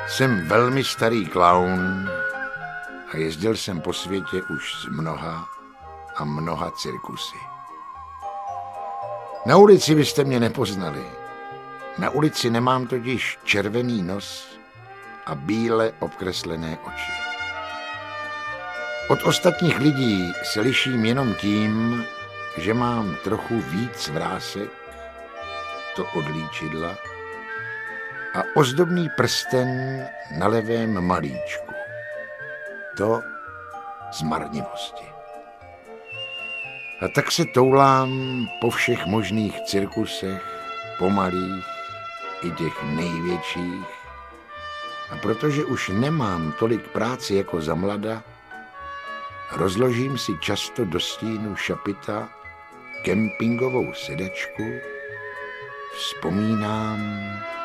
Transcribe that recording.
Jsem velmi starý klaun a jezdil jsem po světě už s mnoha a mnoha cirkusy. Na ulici byste mě nepoznali. Na ulici nemám totiž červený nos a bíle obkreslené oči. Od ostatních lidí se liším jenom tím, že mám trochu víc vrásek, to od líčidla, a ozdobný prsten na levém malíčku, to z marnivosti. A tak se toulám po všech možných cirkusech, pomalých i těch největších, a protože už nemám tolik práce jako za mlada, rozložím si často do stínu šapita kempingovou sedačku, vzpomínám